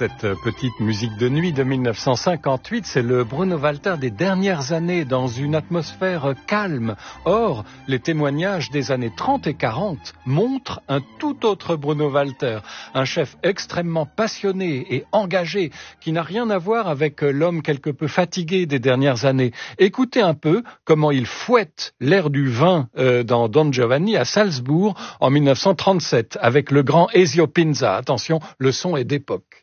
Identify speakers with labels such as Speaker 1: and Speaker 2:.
Speaker 1: Cette petite musique de nuit de 1958, c'est le Bruno Walter des dernières années dans une atmosphère calme. Or, les témoignages des années 30 et 40 montrent un tout autre Bruno Walter, un chef extrêmement passionné et engagé qui n'a rien à voir avec l'homme quelque peu fatigué des dernières années. Écoutez un peu comment il fouette l'air du vin dans Don Giovanni à Salzbourg en 1937 avec le grand Ezio Pinza. Attention, le son est d'époque.